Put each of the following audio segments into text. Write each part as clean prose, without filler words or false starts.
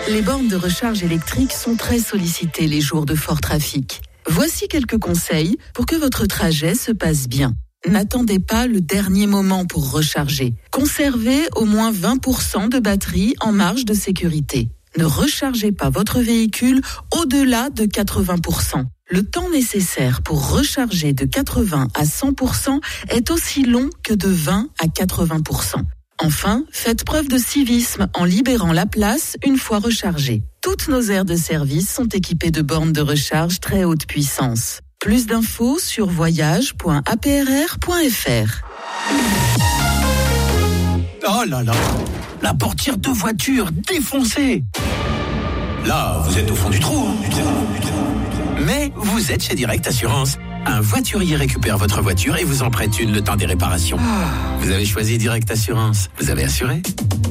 Les bornes de recharge électrique sont très sollicitées les jours de fort trafic. Voici quelques conseils pour que votre trajet se passe bien. N'attendez pas le dernier moment pour recharger. Conservez au moins 20% de batterie en marge de sécurité. Ne rechargez pas votre véhicule au-delà de 80%. Le temps nécessaire pour recharger de 80 à 100% est aussi long que de 20 à 80%. Enfin, faites preuve de civisme en libérant la place une fois rechargée. Toutes nos aires de service sont équipées de bornes de recharge très haute puissance. Plus d'infos sur voyage.aprr.fr. Oh là là, la portière de voiture défoncée. Là, vous êtes au fond du trou. Mais vous êtes chez Direct Assurance. Un voiturier récupère votre voiture et vous en prête une le temps des réparations. Vous avez choisi Direct Assurance. Vous avez assuré ?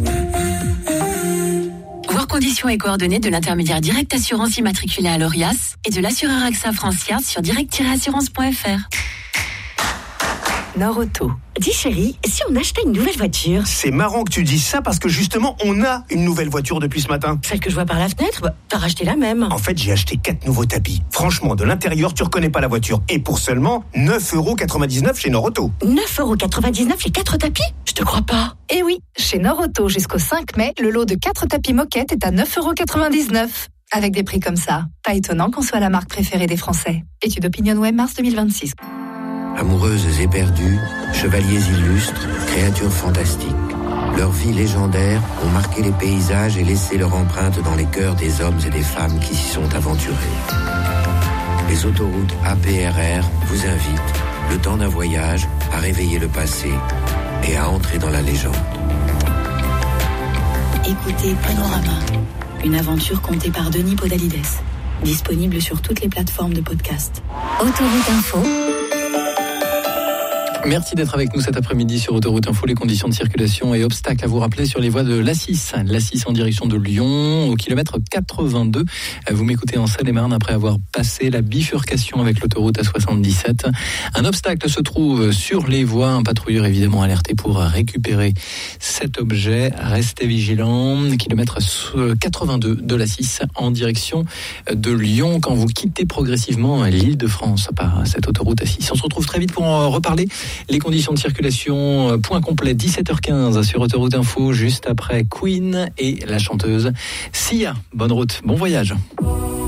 Voir conditions et coordonnées de l'intermédiaire Direct Assurance immatriculé à l'ORIAS et de l'assureur AXA Francière sur direct-assurance.fr. Nord-Auto. Dis chérie, si on achetait une nouvelle voiture? C'est marrant que tu dises ça parce que justement, on a une nouvelle voiture depuis ce matin. Celle que je vois par la fenêtre, t'as racheté la même. En fait, j'ai acheté 4 nouveaux tapis. Franchement, de l'intérieur, tu reconnais pas la voiture. Et pour seulement 9,99€ chez Nord-Auto. 9,99€ les 4 tapis? Je te crois pas. Eh oui, chez Nord-Auto jusqu'au 5 mai, le lot de 4 tapis moquette est à 9,99€. Avec des prix comme ça, pas étonnant qu'on soit la marque préférée des Français. Étude OpinionWay, mars 2026. Amoureuses éperdues, chevaliers illustres, créatures fantastiques. Leurs vies légendaires ont marqué les paysages et laissé leur empreinte dans les cœurs des hommes et des femmes qui s'y sont aventurés. Les autoroutes APRR vous invitent, le temps d'un voyage, à réveiller le passé et à entrer dans la légende. Écoutez Panorama, une aventure contée par Denis Podalides. Disponible sur toutes les plateformes de podcast. Autoroute Info. Merci d'être avec nous cet après-midi sur Autoroute Info. Les conditions de circulation et obstacles à vous rappeler sur les voies de l'A6. L'A6 en direction de Lyon, au kilomètre 82. Vous m'écoutez en Seine-et-Marne après avoir passé la bifurcation avec l'autoroute A77. Un obstacle se trouve sur les voies. Un patrouilleur évidemment alerté pour récupérer cet objet. Restez vigilants. Kilomètre 82 de l'A6 en direction de Lyon quand vous quittez progressivement l'Île-de-France par cette autoroute A6. On se retrouve très vite pour en reparler. Les conditions de circulation, point complet, 17h15 sur Autoroute Info, juste après Queen et la chanteuse Sia. Bonne route, bon voyage.